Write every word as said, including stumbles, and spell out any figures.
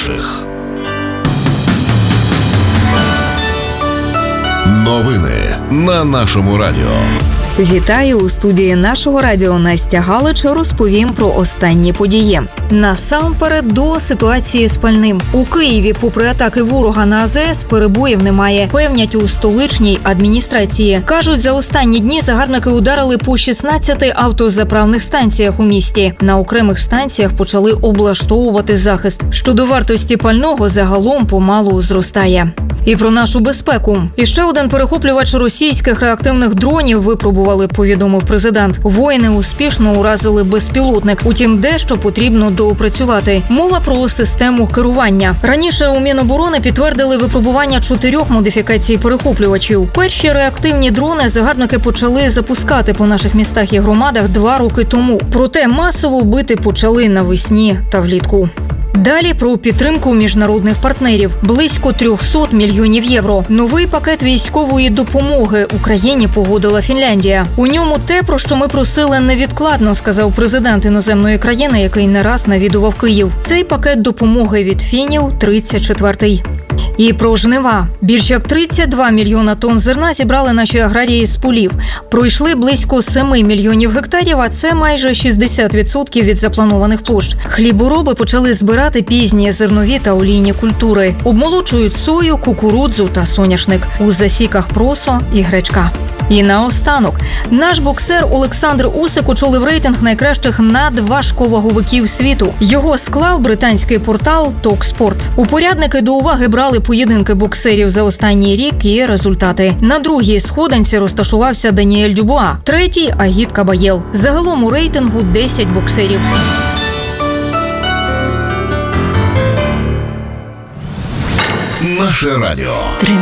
перших. Новини на нашому радіо. Вітаю! У студії нашого радіо Настя Галич розповім про останні події. Насамперед до ситуації з пальним. У Києві, попри атаки ворога на АЗС, перебоїв немає, певнять у столичній адміністрації. Кажуть, за останні дні загарбники ударили по шістнадцяти автозаправних станціях у місті. На окремих станціях почали облаштовувати захист. Щодо вартості пального загалом помалу зростає. І про нашу безпеку. І ще один перехоплювач російських реактивних дронів випробували, повідомив президент. Воїни успішно уразили безпілотник. Утім, дещо потрібно доопрацювати. Мова про систему керування. Раніше у Міноборони підтвердили випробування чотирьох модифікацій перехоплювачів. Перші реактивні дрони загарбники почали запускати по наших містах і громадах два роки тому. Проте масово бити почали навесні та влітку. Далі про підтримку міжнародних партнерів. Близько триста мільйонів євро. Новий пакет військової допомоги Україні погодила Фінляндія. У ньому те, про що ми просили невідкладно, сказав президент іноземної країни, який не раз навідував Київ. Цей пакет допомоги від фінів тридцять четвертий. І про жнива. Більш як тридцять два мільйона тонн зерна зібрали наші аграрії з полів. Пройшли близько сім мільйонів гектарів, а це майже шістдесят відсотків від запланованих площ. Хлібороби почали збирати пізні зернові та олійні культури. Обмолочують сою, кукурудзу та соняшник. У засіках просо і гречка. І наостанок. Наш боксер Олександр Усик очолив рейтинг найкращих надважковаговиків світу. Його склав британський портал Talksport. Упорядники до уваги брали поєдинки боксерів за останній рік і результати. На другій сходинці розташувався Даніель Дюбуа, третій – Агіт Кабаєл. Загалом у рейтингу десять боксерів. Наше радіо.